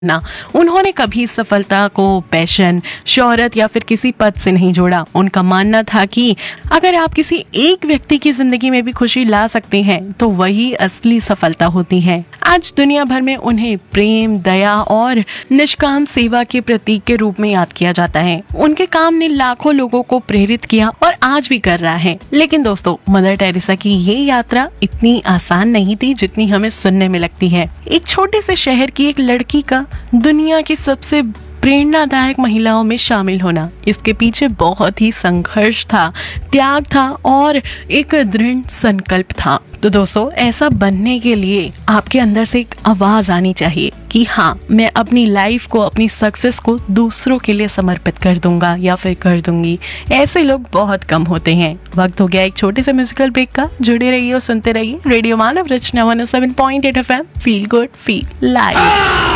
ना, उन्होंने कभी सफलता को पैशन, शोहरत या फिर किसी पद से नहीं जोड़ा। उनका मानना था कि अगर आप किसी एक व्यक्ति की जिंदगी में भी खुशी ला सकते हैं तो वही असली सफलता होती है। आज दुनिया भर में उन्हें प्रेम, दया और निष्काम सेवा के प्रतीक के रूप में याद किया जाता है। उनके काम ने लाखों लोगों को प्रेरित किया और आज भी कर रहा है। लेकिन दोस्तों, मदर टेरेसा की ये यात्रा इतनी आसान नहीं थी जितनी हमें सुनने में लगती है। एक छोटे से शहर की एक लड़की का दुनिया की सबसे प्रेरणादायक महिलाओं में शामिल होना, इसके पीछे बहुत ही संघर्ष था, त्याग था और एक दृढ़ संकल्प था। तो दोस्तों, ऐसा बनने के लिए आपके अंदर से एक आवाज आनी चाहिए कि हाँ, मैं अपनी लाइफ को, अपनी सक्सेस को दूसरों के लिए समर्पित कर दूंगा या फिर कर दूंगी। ऐसे लोग बहुत कम होते हैं। वक्त हो गया एक छोटे से म्यूजिकल ब्रेक का। जुड़े रहिए और सुनते रहिए रेडियो मानव रचना 107.8 FM। Feel good, feel live.